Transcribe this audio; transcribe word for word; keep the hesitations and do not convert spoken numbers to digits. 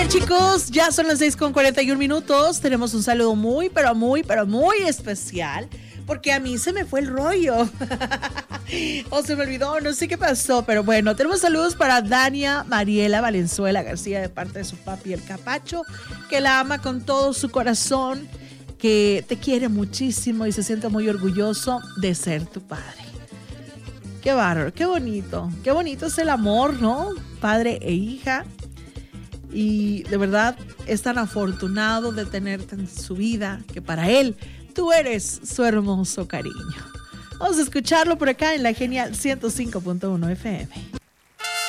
Chicos, ya son las seis con cuarenta y un minutos. Tenemos un saludo muy, pero muy, pero muy especial. Porque a mí se me fue el rollo. O se me olvidó, no sé qué pasó. Pero bueno, tenemos saludos para Dania Mariela Valenzuela García de parte de su papi El Capacho, que la ama con todo su corazón, que te quiere muchísimo y se siente muy orgulloso de ser tu padre. Qué bárbaro, qué bonito. Qué bonito es el amor, ¿no? Padre e hija. Y de verdad es tan afortunado de tenerte en su vida que para él tú eres su hermoso cariño. Vamos a escucharlo por acá en la Genial ciento cinco punto uno F M.